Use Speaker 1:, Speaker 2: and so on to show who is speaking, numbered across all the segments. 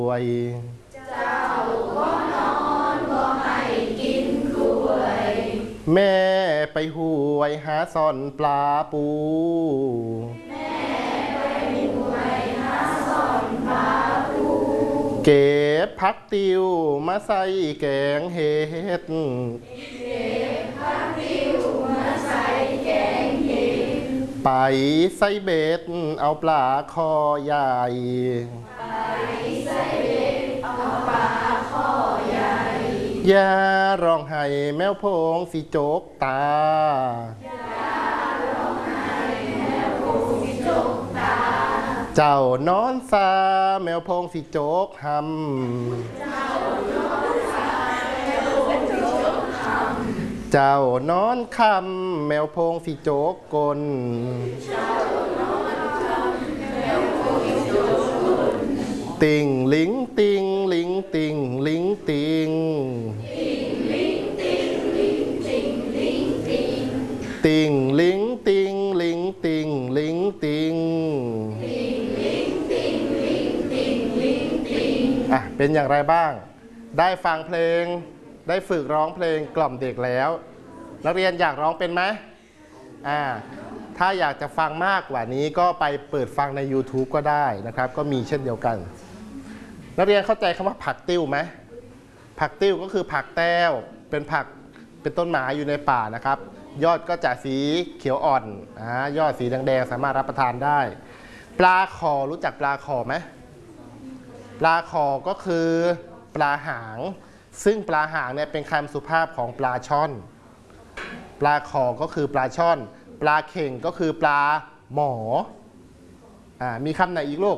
Speaker 1: วย
Speaker 2: เจ้าก็นอนบ่ให้กินกล้วย
Speaker 1: แม่ไปห่วยหาซ่อนปลาปู
Speaker 2: แม่ไปห่วยหาซ่อนปลาปู
Speaker 1: เก็บผักติวมาใส่แกงเห็ด
Speaker 2: เก็บผักติวมาใส่แกงเห็ด
Speaker 1: ไปใส่เบ็ดเอาปลาคอใหญ่
Speaker 2: ไปใส่เบ็ดเอาปลาคอใหญ่
Speaker 1: อย่าร้องไห้แมวโพงสิโจกตา
Speaker 2: อย่าร้องไห้แมวโพงสิโจกตา
Speaker 1: เจ้านอนซาแมวโพงสิโจกหำ
Speaker 2: เจ้านอนซาแมวโพงสิโจกหำ
Speaker 1: เจ้านอนคำแมวโพงสิโจกกล
Speaker 2: เจ้านอนคำแมวโพงสิโจกกล
Speaker 1: ติงลิงติงลิงติงลิงติง
Speaker 2: ติงลิงติงลิงติงลิงติง
Speaker 1: ติงลิงติงลิงติงลิงติง
Speaker 2: ติงลิงติงลิงติงลิงติง
Speaker 1: เป็นอย่างไรบ้างได้ฟังเพลงได้ฝึกร้องเพลงกล่อมเด็กแล้วนักเรียนอยากร้องเป็นไหมถ้าอยากจะฟังมากกว่านี้ก็ไปเปิดฟังใน YouTube ก็ได้นะครับก็มีเช่นเดียวกันนักเรียนเข้าใจคำว่าผักติ้วไหมผักติ้วก็คือผักแต้วเป็นผักเป็นต้นไม้อยู่ในป่านะครับยอดก็จะสีเขียวอ่อนยอดสีแดงๆสามารถรับประทานได้ปลาขอรู้จักปลาขอไหมปลาขอก็คือปลาหางซึ่งปลาหางเนี่ยเป็นคำสุภาพของปลาช่อนปลาขอก็คือปลาช่อนปลาเข่งก็คือปลาหมอมีคำไหนอีกลูก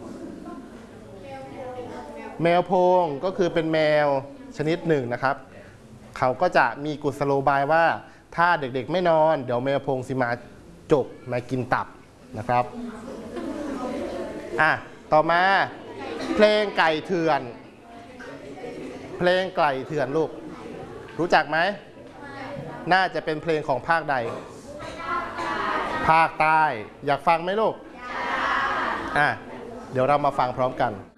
Speaker 1: แมวโพงก็คือเป็นแมวชนิดหนึ่งนะครับเขาก็จะมีกุศโลบายว่าถ้าเด็กๆไม่นอนเดี๋ยวแมวโพงสิมาจกมากินตับนะครับต่อมาเพลงไก่เถื่อนเพลงไก่เถื่อนลูกรู้จักไหมน่าจะเป็นเพลงของภาคใดภาคใต้อยากฟังไหมลูกเดี๋ยวเรามาฟังพร้อมกัน